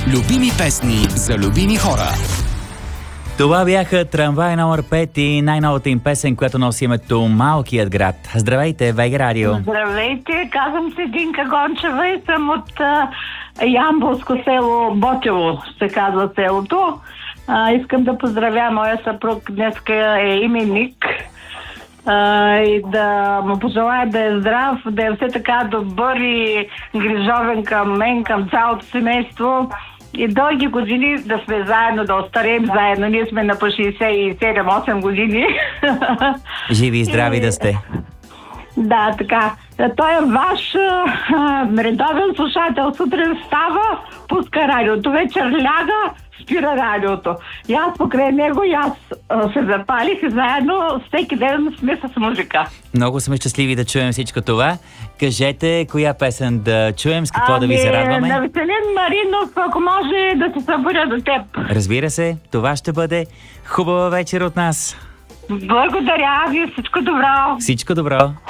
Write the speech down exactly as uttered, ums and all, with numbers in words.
Любими песни за любими хора. Това бяха Трамвай номер пет и най-новата им песен, която носи името Малкият град. Здравейте, ВГ Радио. Здравейте, казвам се Динка Гончева и съм от а, Ямболско село Ботево, се казва селото. А, искам да поздравя моя съпруг, днеска е именик. Uh, и да му пожелая да е здрав, да е все така добър и грижовен към мен, към цялото семейство и дълги години да сме заедно, да остареем заедно. Ние сме на по шейсет и седем-осем години. Живи и здрави и... да сте. Да, така. Той е ваш а, редовен слушател. Сутрин става, пуска радиото. Вечер ляга, спира радиото. И аз покрай него, и аз а, се запалих и заедно всеки ден сме с музика. Много сме щастливи да чуем всичко това. Кажете, коя песен да чуем, с какво ами, да ви зарадваме? На Веселин Маринов, ако може да се събудя до теб. Разбира се, това ще бъде хубава вечер от нас. Благодаря ви, всичко добро. Всичко добро.